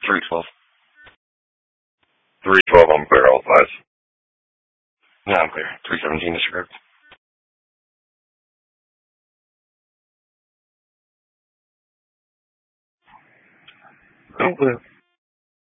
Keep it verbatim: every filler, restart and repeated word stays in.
three twelve. three twelve, I'm clear, all five. Yeah, I'm clear. three seventeen is correct. I'm clear.